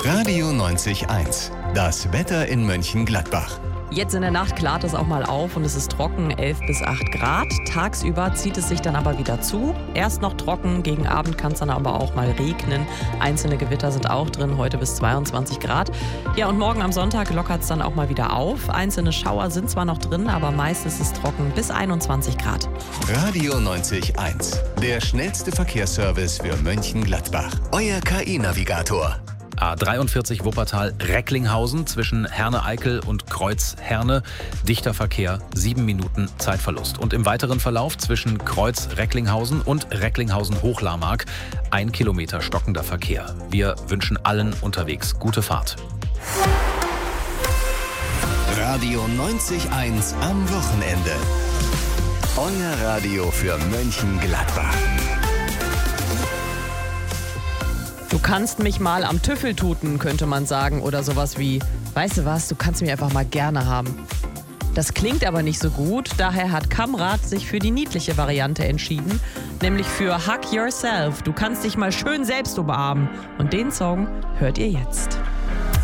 Radio 90.1. Das Wetter in Mönchengladbach. Jetzt in der Nacht klart es auch mal auf und es ist trocken, 11 bis 8 Grad. Tagsüber zieht es sich dann aber wieder zu. Erst noch trocken, gegen Abend kann es dann aber auch mal regnen. Einzelne Gewitter sind auch drin, heute bis 22 Grad. Ja, und morgen am Sonntag lockert es dann auch mal wieder auf. Einzelne Schauer sind zwar noch drin, aber meist ist es trocken bis 21 Grad. Radio 90.1. Der schnellste Verkehrsservice für Mönchengladbach. Euer KI-Navigator. A43 Wuppertal-Recklinghausen zwischen Herne-Eickel und Kreuz-Herne. Dichter Verkehr, 7 Minuten Zeitverlust. Und im weiteren Verlauf zwischen Kreuz-Recklinghausen und Recklinghausen-Hochlarmark 1 Kilometer stockender Verkehr. Wir wünschen allen unterwegs gute Fahrt. Radio 90.1 am Wochenende. Euer Radio für Mönchengladbach. Du kannst mich mal am Tüffel tuten, könnte man sagen. Oder sowas wie, weißt du was, du kannst mich einfach mal gerne haben. Das klingt aber nicht so gut, daher hat Kamrat sich für die niedliche Variante entschieden, nämlich für Hug Yourself. Du kannst dich mal schön selbst umarmen. Und den Song hört ihr jetzt.